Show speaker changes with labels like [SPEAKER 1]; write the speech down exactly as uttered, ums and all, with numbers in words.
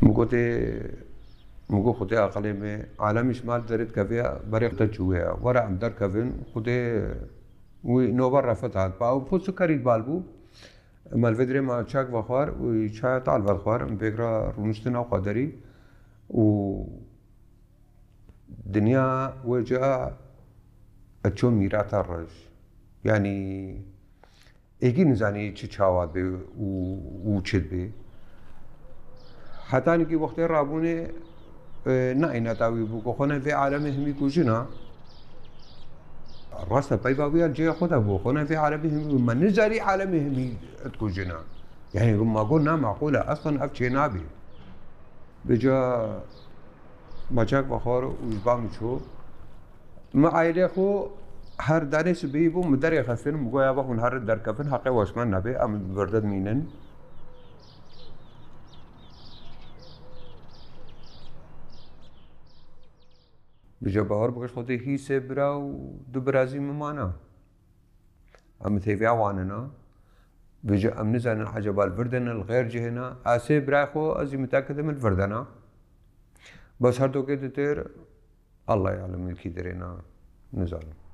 [SPEAKER 1] مگوته مگو خودی عقلی می عالمش مال دارید کفیا برای خود چویا ورا ام در کفن خودی وی نوبر رفت عاد باو خود سكريت بالبو مال فدري ما تشاك بخار ويشا طال بالخوار بيقرا رونشتنا وقدري و دنيا وجاء اتشون ميرات الرج يعني ايجي نزاني تشاوات بي وشد بي حتى انكي وقت رابوني ناينا تاوي بوكو خونا في عالمهم يكوجنا راستا باي باويا جاي خدا بو خونا في عالمهم ما نزاري عالمهم تكوجنا يعني ما قلنا معقولة اصلا افشي نابي بجا ما جاك بخار وجبام شو ما عائلة خو هر دانش بيبو مدري خفن مقويا بخون هر در كفن حقي واسمان نبي ام بردد مينن بجا بهار بقش خودی هی سبرا و دو برازی ممانا ام تيفي عواننا بجا ام نزان حاجة بالفردن الغير جهنا اسي براخو ازي متأكد من الفردنا بس هر دو كده تير الله يعلم الكي درينا نزال